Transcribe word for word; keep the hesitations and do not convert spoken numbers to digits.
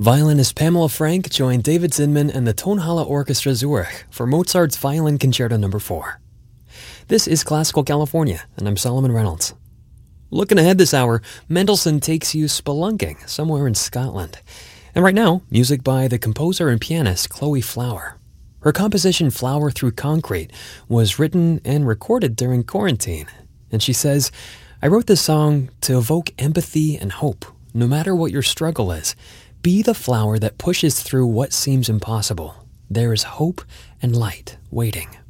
Violinist Pamela Frank joined David Zinman and the Tonhalle Orchestra Zurich for Mozart's Violin Concerto number four. This is Classical California, and I'm Solomon Reynolds. Looking ahead this hour, Mendelssohn takes you spelunking somewhere in Scotland. And right now, music by the composer and pianist Chloe Flower. Her composition Flower Through Concrete was written and recorded during quarantine. And she says, "I wrote this song to evoke empathy and hope. No matter what your struggle is, be the flower that pushes through what seems impossible. There is hope and light waiting."